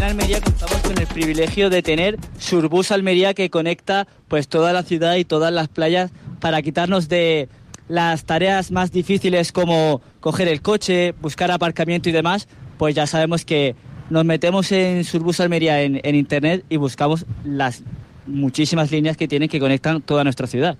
Almería contamos con el privilegio de tener Surbus Almería, que conecta pues toda la ciudad y todas las playas para quitarnos de las tareas más difíciles como coger el coche, buscar aparcamiento y demás. Pues ya sabemos que nos metemos en Surbus Almería en internet y buscamos las muchísimas líneas que tienen, que conectan toda nuestra ciudad.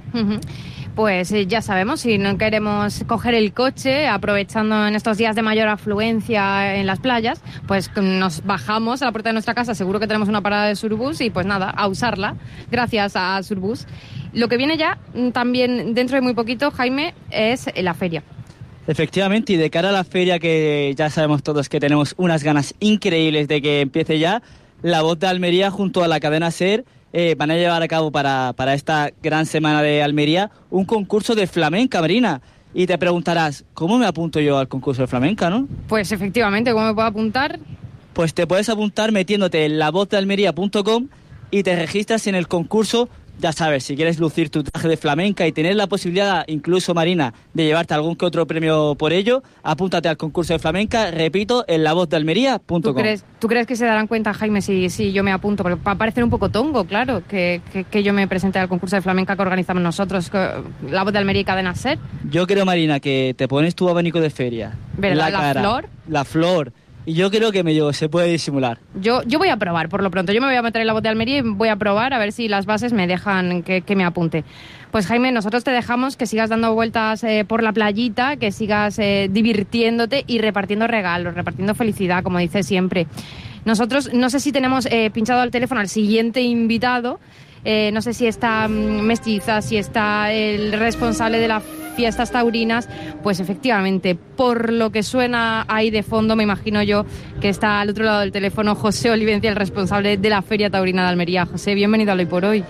Pues ya sabemos, si no queremos coger el coche, aprovechando en estos días de mayor afluencia en las playas, pues nos bajamos a la puerta de nuestra casa, seguro que tenemos una parada de Surbus y pues nada, a usarla, gracias a Surbus. Lo que viene ya también dentro de muy poquito, Jaime, es la feria. Efectivamente, y de cara a la feria, que ya sabemos todos que tenemos unas ganas increíbles de que empiece ya, La Voz de Almería junto a la cadena SER van a llevar a cabo para esta gran semana de Almería un concurso de flamenca, Marina. Y te preguntarás, ¿cómo me apunto yo al concurso de flamenca, no? Pues efectivamente, ¿cómo me puedo apuntar? Pues te puedes apuntar metiéndote en lavozdealmería.com y te registras en el concurso. Ya sabes, si quieres lucir tu traje de flamenca y tener la posibilidad, incluso, Marina, de llevarte algún que otro premio por ello, apúntate al concurso de flamenca, repito, en lavozdealmería.com. ¿Tú crees que se darán cuenta, Jaime, si yo me apunto? Porque va a parecer un poco tongo, claro, que yo me presente al concurso de flamenca que organizamos nosotros, La Voz de Almería y Cadena SER. Yo creo, Marina, que te pones tu abanico de feria. ¿Verdad? La cara, flor. La flor. Y yo creo que se puede disimular. Yo voy a probar, por lo pronto. Yo me voy a meter en La Voz de Almería y voy a probar a ver si las bases me dejan que me apunte. Pues Jaime, nosotros te dejamos que sigas dando vueltas por la playita, que sigas divirtiéndote y repartiendo regalos, repartiendo felicidad, como dices siempre. Nosotros, no sé si tenemos pinchado al teléfono al siguiente invitado. No sé si está Mestiza, si está el responsable de las fiestas taurinas. Pues efectivamente, por lo que suena ahí de fondo, me imagino yo que está al otro lado del teléfono José Olivencia, el responsable de la Feria Taurina de Almería. José, bienvenido a Hoy por Hoy.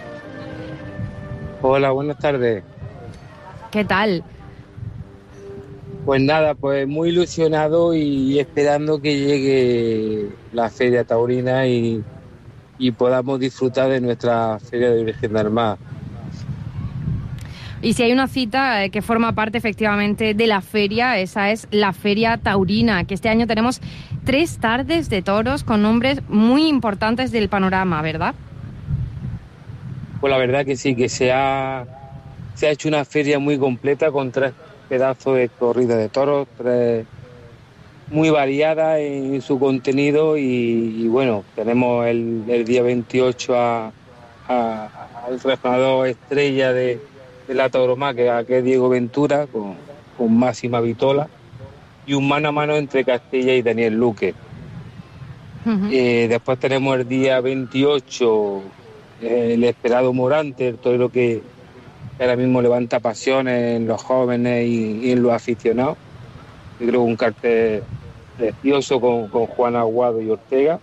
Hola, buenas tardes. ¿Qué tal? Pues nada, pues muy ilusionado y esperando que llegue la Feria Taurina y podamos disfrutar de nuestra Feria de Virgen del Mar. Y si hay una cita que forma parte efectivamente de la feria, esa es la Feria Taurina, que este año tenemos 3 tardes de toros con nombres muy importantes del panorama, ¿verdad? Pues la verdad que sí, que se ha hecho una feria muy completa con 3 pedazos de corrida de toros, 3 muy variadas en su contenido y bueno, tenemos el día 28 al rejonador estrella de la tauromaquia, que es Diego Ventura, con Máxima Vitola, y un mano a mano entre Castilla y Daniel Luque. Uh-huh. Después tenemos el día 28 el esperado Morante, el torero que ahora mismo levanta pasiones en los jóvenes y en los aficionados. Yo creo que un cartel precioso con Juan Aguado y Ortega.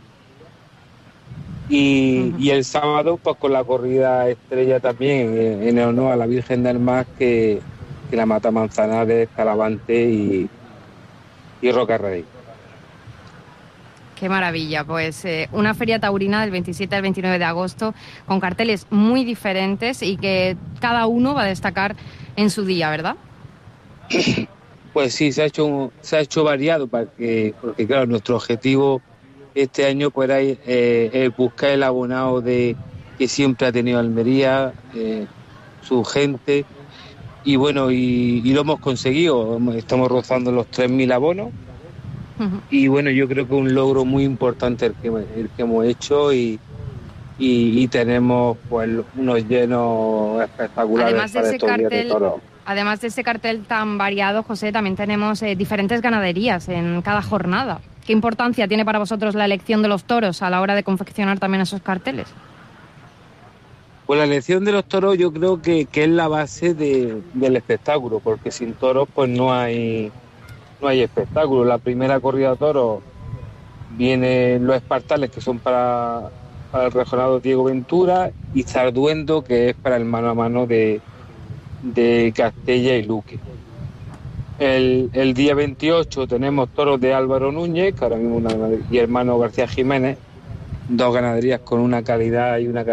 Y el sábado, pues con la corrida estrella también, en honor a la Virgen del Mar, que la mata Manzanares, Talavante y Roca Rey. Qué maravilla, pues una feria taurina del 27 al 29 de agosto con carteles muy diferentes y que cada uno va a destacar en su día, ¿verdad? Pues sí, se ha hecho variado, porque claro, nuestro objetivo este año pues es buscar el abonado que siempre ha tenido Almería, su gente, y bueno, y lo hemos conseguido. Estamos rozando los 3.000 abonos. Uh-huh. Y bueno, yo creo que un logro muy importante el que hemos hecho y tenemos pues unos llenos espectaculares para estos días de toros. Además de ese cartel tan variado, José, también tenemos diferentes ganaderías en cada jornada. ¿Qué importancia tiene para vosotros la elección de los toros a la hora de confeccionar también esos carteles? Pues la elección de los toros yo creo que es la base del espectáculo, porque sin toros pues no hay espectáculo. La primera corrida de toros vienen los espartales, que son para el rejonado Diego Ventura, y Zarduendo, que es para el mano a mano de Castella y Luque. El día 28 tenemos toros de Álvaro Núñez, que ahora mismo y hermano García Jiménez, 2 ganaderías con una calidad y una